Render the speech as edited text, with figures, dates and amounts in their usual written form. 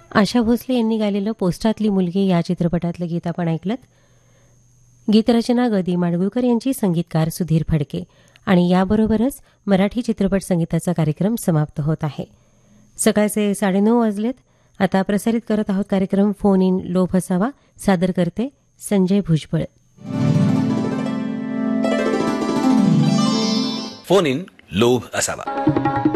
आशा भोसले यांनी गायलेलं पोस्टातली मुलगी या चित्रपटातलं गीत आपण ऐकलं. गीतरचना ग दी माडगुळकर यांची, संगीतकार सुधीर फडके. आणि याबरोबरच मराठी चित्रपट संगीताचा कार्यक्रम समाप्त होत आहे. सकाळचे 9:30 वाजलेत. आता प्रसारित करत आहोत कार्यक्रम फोन इन लोभ असावा. सादर करते संजय भुजबळ. फोन इन लोभ असावा.